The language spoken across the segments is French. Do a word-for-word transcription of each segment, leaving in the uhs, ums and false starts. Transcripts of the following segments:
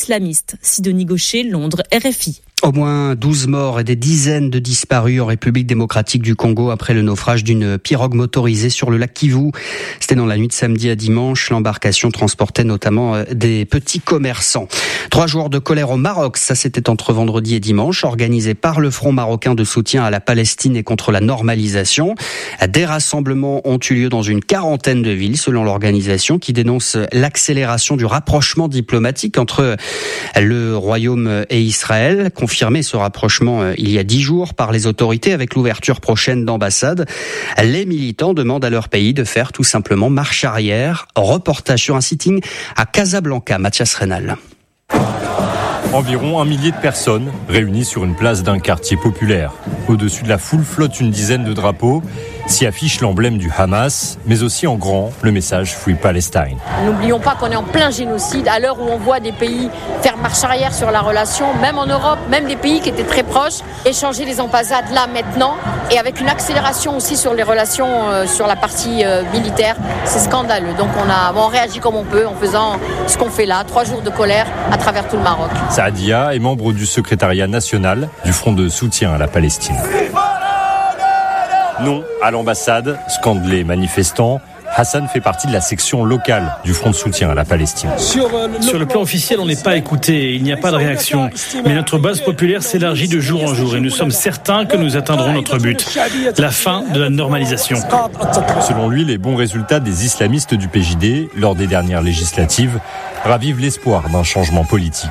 islamistes. Sidonie Gaucher, Londres, R F I. Au moins douze morts et des dizaines de disparus en République démocratique du Congo après le naufrage d'une pirogue motorisée sur le lac Kivu. C'était dans la nuit de samedi à dimanche. L'embarcation transportait notamment des petits commerçants. Trois jours de colère au Maroc, ça c'était entre vendredi et dimanche, organisé par le Front marocain de soutien à la Palestine et contre la normalisation. Des rassemblements ont eu lieu dans une quarantaine de villes selon l'organisation qui dénonce l'accélération du rapprochement diplomatique entre le Royaume et Israël. Confirmé ce rapprochement euh, il y a dix jours par les autorités avec l'ouverture prochaine d'ambassades. Les militants demandent à leur pays de faire tout simplement marche arrière. Reportage sur un sitting à Casablanca, Mathias Reynal. Environ un millier de personnes réunies sur une place d'un quartier populaire. Au-dessus de la foule flotte une dizaine de drapeaux. S'y affiche l'emblème du Hamas, mais aussi en grand le message Free Palestine. N'oublions pas qu'on est en plein génocide, à l'heure où on voit des pays faire marche arrière sur la relation, même en Europe, même des pays qui étaient très proches, échanger les ambassades là maintenant, et avec une accélération aussi sur les relations euh, sur la partie euh, militaire, c'est scandaleux. Donc on a bon, on réagit comme on peut en faisant ce qu'on fait là, trois jours de colère à travers tout le Maroc. Saadia est membre du secrétariat national du Front de soutien à la Palestine. Non à l'ambassade, scandent les manifestants. Hassan fait partie de la section locale du Front de soutien à la Palestine. Sur, euh, le, Sur le plan officiel, on n'est pas écouté, il n'y a pas de réaction. Mais notre base populaire s'élargit de jour en jour et nous sommes certains que nous atteindrons notre but, la fin de la normalisation. Selon lui, les bons résultats des islamistes du P J D lors des dernières législatives ravivent l'espoir d'un changement politique.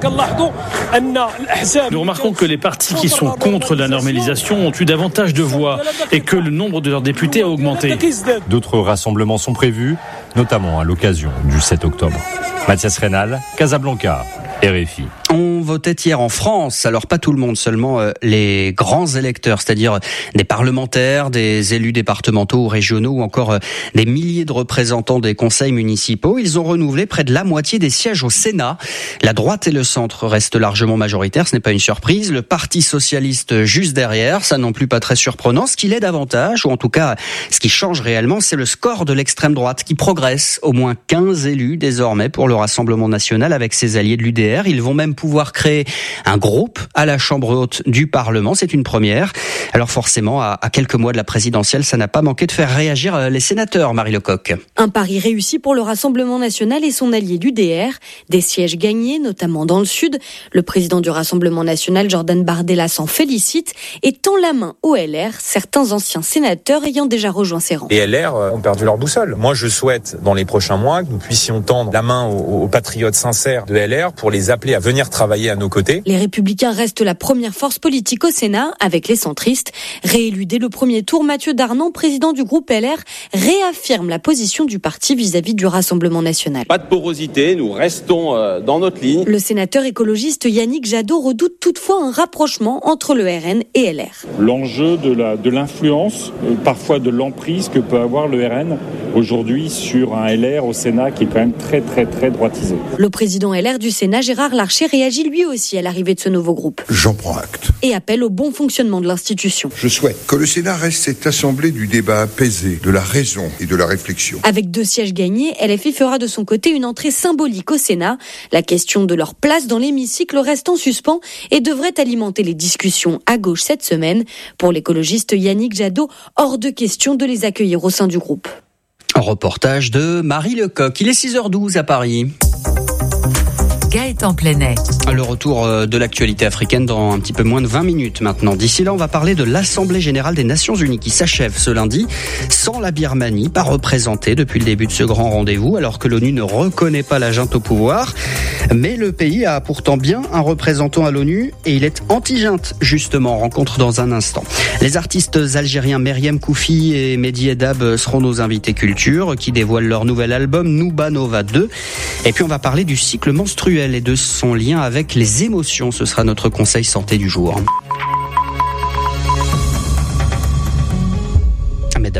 Nous remarquons que les partis qui sont contre la normalisation ont eu davantage de voix et que le nombre de leurs députés a augmenté. D'autres rassemblements sont prévus, notamment à l'occasion du sept octobre. Mathias Reynal, Casablanca, R F I. On votait hier en France, alors pas tout le monde, seulement euh, les grands électeurs, c'est-à-dire des parlementaires, des élus départementaux ou régionaux ou encore euh, des milliers de représentants des conseils municipaux. Ils ont renouvelé près de la moitié des sièges au Sénat. La droite et le centre restent largement majoritaires, ce n'est pas une surprise. Le Parti socialiste juste derrière, ça non plus pas très surprenant. Ce qui l'est davantage, ou en tout cas ce qui change réellement, c'est le score de l'extrême droite qui progresse. Au moins quinze élus désormais pour le Rassemblement national avec ses alliés de l'U D R. Ils vont même pouvoir créer un groupe à la Chambre haute du Parlement. C'est une première. Alors forcément, à, à quelques mois de la présidentielle, ça n'a pas manqué de faire réagir les sénateurs, Marie Lecoq. Un pari réussi pour le Rassemblement national et son allié l'U D R. Des sièges gagnés, notamment dans le Sud. Le président du Rassemblement national, Jordan Bardella, s'en félicite et tend la main au L R, certains anciens sénateurs ayant déjà rejoint ses rangs. Les L R ont perdu leur boussole. Moi, je souhaite, dans les prochains mois, que nous puissions tendre la main aux, aux patriotes sincères de L R pour les appeler à venir travailler à nos côtés. Les Républicains restent la première force politique au Sénat, avec les centristes. Réélu dès le premier tour, Mathieu Darnan, président du groupe L R, réaffirme la position du parti vis-à-vis du Rassemblement national. Pas de porosité, nous restons euh, dans notre ligne. Le sénateur écologiste Yannick Jadot redoute toutefois un rapprochement entre le R N et L R. L'enjeu de, la, de l'influence, euh, parfois de l'emprise que peut avoir le R N aujourd'hui sur un L R au Sénat qui est quand même très très très droitisé. Le président L R du Sénat, Gérard Larcher, réagit lui aussi à l'arrivée de ce nouveau groupe. J'en prends acte. Et appelle au bon fonctionnement de l'institution. Je souhaite que le Sénat reste cette assemblée du débat apaisé, de la raison et de la réflexion. Avec deux sièges gagnés, L F I fera de son côté une entrée symbolique au Sénat. La question de leur place dans l'hémicycle reste en suspens et devrait alimenter les discussions à gauche cette semaine. Pour l'écologiste Yannick Jadot, hors de question de les accueillir au sein du groupe. Un reportage de Marie Lecoq. Il est six heures douze à Paris. Gaëtan Plenet. Le retour de l'actualité africaine dans un petit peu moins de vingt minutes maintenant. D'ici là, on va parler de l'Assemblée générale des Nations unies qui s'achève ce lundi sans la Birmanie, pas représentée depuis le début de ce grand rendez-vous, alors que l'ONU ne reconnaît pas la junte au pouvoir. Mais le pays a pourtant bien un représentant à l'ONU et il est anti-junte, justement. Rencontre dans un instant. Les artistes algériens Meriem Koufi et Mehdi Edab seront nos invités culture qui dévoilent leur nouvel album Nouba Nova deux. Et puis on va parler du cycle menstruel et de son lien avec les émotions. Ce sera notre conseil santé du jour. Mais d'abord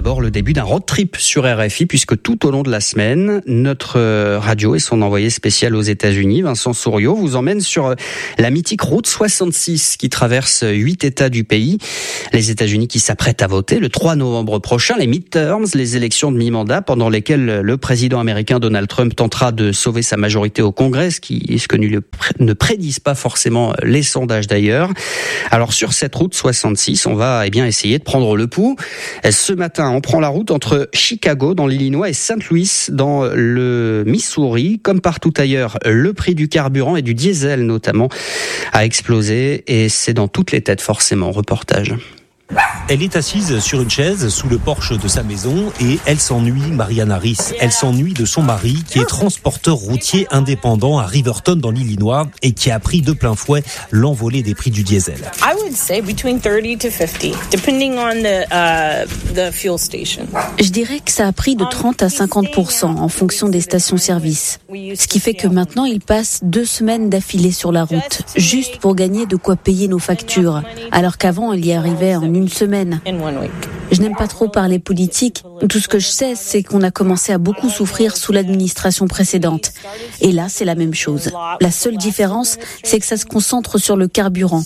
d'abord le début d'un road trip sur R F I, puisque tout au long de la semaine, notre radio et son envoyé spécial aux États-Unis, Vincent Souriau, vous emmène sur la mythique route soixante-six qui traverse huit États du pays. Les États-Unis qui s'apprêtent à voter le trois novembre prochain, les midterms, les élections de mi-mandat pendant lesquelles le président américain Donald Trump tentera de sauver sa majorité au Congrès, ce qui ce que ne prédisent pas forcément les sondages d'ailleurs. Alors sur cette route soixante-six, on va eh bien essayer de prendre le pouls. Ce matin, on prend la route entre Chicago dans l'Illinois et Saint Louis dans le Missouri. Comme partout ailleurs, le prix du carburant et du diesel notamment a explosé et c'est dans toutes les têtes forcément. Reportage. Elle est assise sur une chaise sous le porche de sa maison et elle s'ennuie, Marianne Harris. Elle s'ennuie de son mari qui est transporteur routier indépendant à Riverton dans l'Illinois et qui a pris de plein fouet l'envolée des prix du diesel. I would say between thirty to fifty, depending on the, uh, the fuel station. Je dirais que ça a pris de trente à cinquante pour cent en fonction des stations-service. Ce qui fait que maintenant, ils passent deux semaines d'affilée sur la route, juste pour gagner de quoi payer nos factures, alors qu'avant, il y arrivait en une semaine. Je n'aime pas trop parler politique. Tout ce que je sais, c'est qu'on a commencé à beaucoup souffrir sous l'administration précédente. Et là, c'est la même chose. La seule différence, c'est que ça se concentre sur le carburant.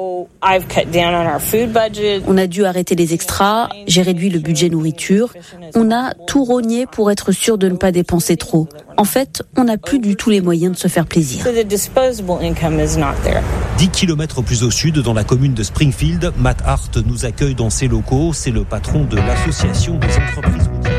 On a dû arrêter les extras, j'ai réduit le budget nourriture. On a tout rogné pour être sûr de ne pas dépenser trop. En fait, on n'a plus du tout les moyens de se faire plaisir. dix kilomètres plus au sud, dans la commune de Springfield, Matt Hart nous accueille dans ses locaux. C'est le patron de l'association des entreprises routières.